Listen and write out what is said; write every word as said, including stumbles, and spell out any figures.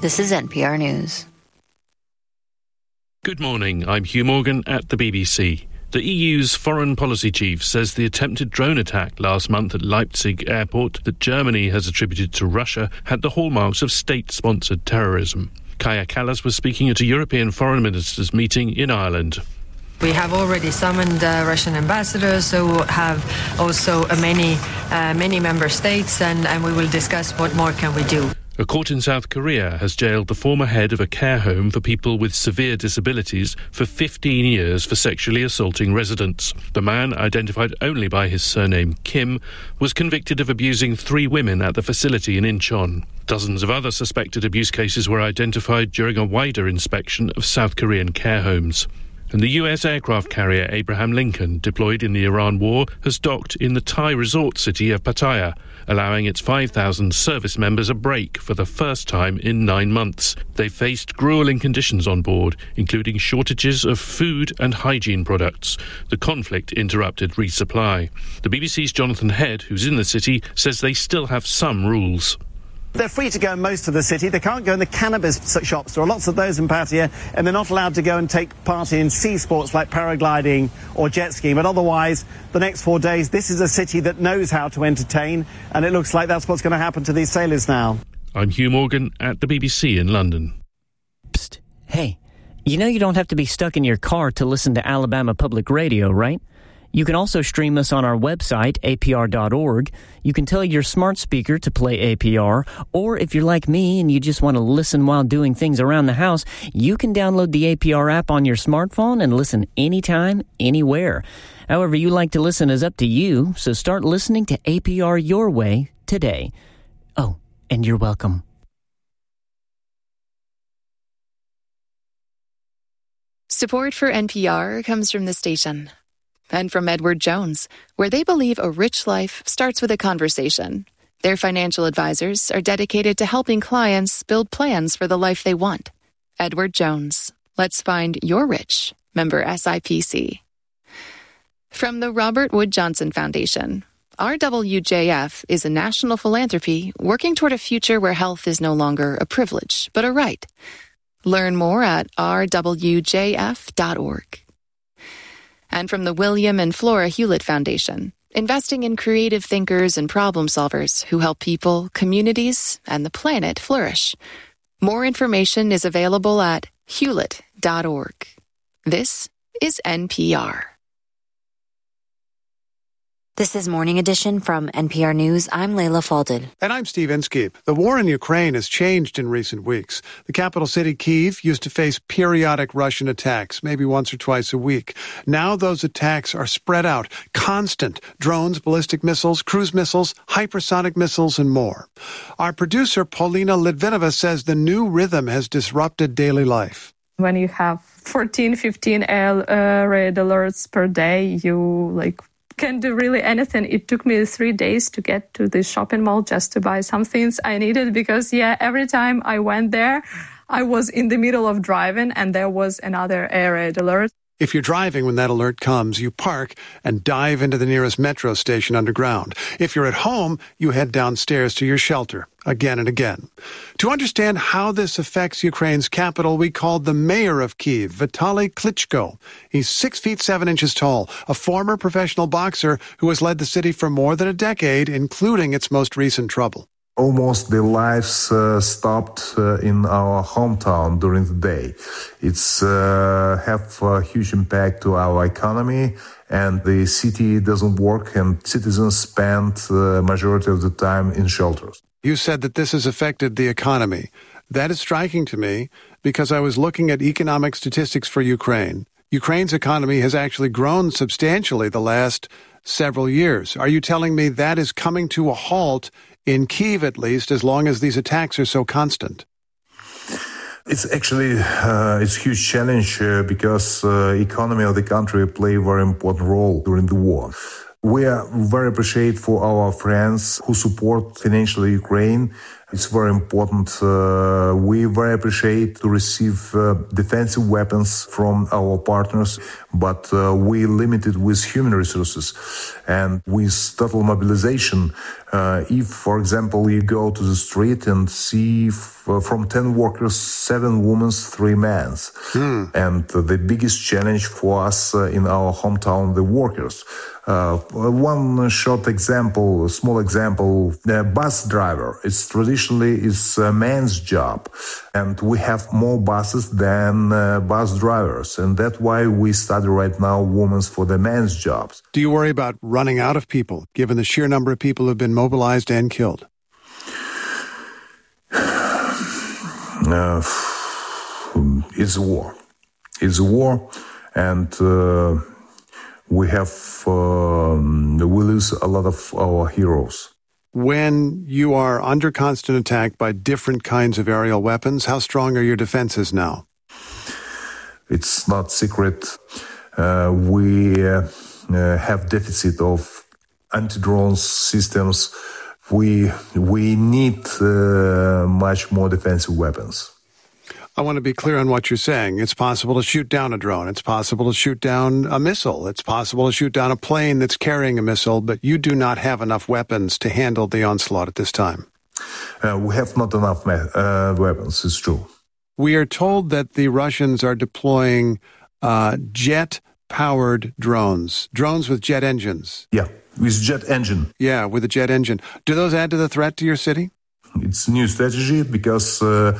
This is N P R News. Good morning, I'm Hugh Morgan at the B B C. The E U's foreign policy chief says the attempted drone attack last month at Leipzig airport that Germany has attributed to Russia had the hallmarks of state-sponsored terrorism. Kaja Kallas was speaking at a European foreign ministers' meeting in Ireland. We have already summoned uh, Russian ambassadors, so have also uh, many, uh, many member states, and, and we will discuss what more can we do. A court in South Korea has jailed the former head of a care home for people with severe disabilities for fifteen years for sexually assaulting residents. The man, identified only by his surname Kim, was convicted of abusing three women at the facility in Incheon. Dozens of other suspected abuse cases were identified during a wider inspection of South Korean care homes. And the U S aircraft carrier Abraham Lincoln, deployed in the Iran war, has docked in the Thai resort city of Pattaya, allowing its five thousand service members a break for the first time in nine months. They faced gruelling conditions on board, including shortages of food and hygiene products. The conflict interrupted resupply. The B B C's Jonathan Head, who's in the city, says they still have some rules. They're free to go in most of the city. They can't go in the cannabis shops. There are lots of those in Pattaya, and they're not allowed to go and take part in sea sports like paragliding or jet skiing. But otherwise, the next four days, this is a city that knows how to entertain, and it looks like that's what's going to happen to these sailors now. I'm Hugh Morgan at the B B C in London. Psst. Hey, you know you don't have to be stuck in your car to listen to Alabama Public Radio, right? You can also stream us on our website, A P R dot org. You can tell your smart speaker to play A P R, or if you're like me and you just want to listen while doing things around the house, you can download the A P R app on your smartphone and listen anytime, anywhere. However you like to listen is up to you, so start listening to A P R your way today. Oh, and you're welcome. Support for N P R comes from the station. And from Edward Jones, where they believe a rich life starts with a conversation. Their financial advisors are dedicated to helping clients build plans for the life they want. Edward Jones. Let's find your rich. Member S I P C. From the Robert Wood Johnson Foundation, R W J F is a national philanthropy working toward a future where health is no longer a privilege, but a right. Learn more at r w j f dot org. And from the William and Flora Hewlett Foundation, investing in creative thinkers and problem solvers who help people, communities, and the planet flourish. More information is available at hewlett dot org. This is N P R. This is Morning Edition from N P R News. I'm Layla Falded. And I'm Steve Inskeep. The war in Ukraine has changed in recent weeks. The capital city, Kyiv, used to face periodic Russian attacks, maybe once or twice a week. Now those attacks are spread out, constant. Drones, ballistic missiles, cruise missiles, hypersonic missiles, and more. Our producer, Paulina Litvinova, says the new rhythm has disrupted daily life. When you have fourteen, fifteen uh, red alerts per day, you like... can do really anything. It took me three days to get to the shopping mall just to buy some things I needed because, yeah, every time I went there, I was in the middle of driving and there was another air raid alert. If you're driving when that alert comes, you park and dive into the nearest metro station underground. If you're at home, you head downstairs to your shelter again and again. To understand how this affects Ukraine's capital, we called the mayor of Kyiv, Vitaly Klitschko. He's six feet seven inches tall, a former professional boxer who has led the city for more than a decade, including its most recent trouble. Almost the lives uh, stopped uh, in our hometown during the day. It's uh, have a huge impact to our economy, and the city doesn't work, and citizens spend the majority of the time in shelters. You said that this has affected the economy. That is striking to me because I was looking at economic statistics for Ukraine. Ukraine's economy has actually grown substantially the last several years. Are you telling me that is coming to a halt in Kyiv, at least, as long as these attacks are so constant? It's actually uh, it's a huge challenge uh, because uh, economy of the country play a very important role during the war. We are very appreciative for our friends who support financially Ukraine It's very important. Uh, we very appreciate to receive uh, defensive weapons from our partners, but uh, we limit it with human resources. And with total mobilization, uh, if, for example, you go to the street and see f- from ten workers, seven women, three men. Hmm. And uh, the biggest challenge for us uh, in our hometown, the workers. Uh, one short example, a small example, the bus driver. It's traditionally it's a man's job, and we have more buses than uh, bus drivers, and that's why we study right now women's for the men's jobs. Do you worry about running out of people, given the sheer number of people who have been mobilized and killed? Uh, it's a war. It's a war, and uh, we have um, we lose a lot of our heroes. When you are under constant attack by different kinds of aerial weapons, how strong are your defenses now? It's not secret. Uh, we uh, uh, have deficit of anti-drone systems. We we need uh, much more defensive weapons. I want to be clear on what you're saying. It's possible to shoot down a drone. It's possible to shoot down a missile. It's possible to shoot down a plane that's carrying a missile, but you do not have enough weapons to handle the onslaught at this time. Uh, we have not enough uh, weapons, it's true. We are told that the Russians are deploying uh, jet-powered drones, drones with jet engines. Yeah, with jet engine. Yeah, with a jet engine. Do those add to the threat to your city? It's a new strategy because uh,